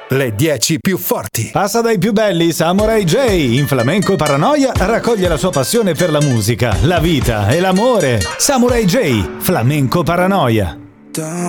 Le 10 più forti. Passa dai più belli Samurai J. In Flamenco Paranoia raccoglie la sua passione per la musica, la vita e l'amore. Samurai J, Flamenco Paranoia.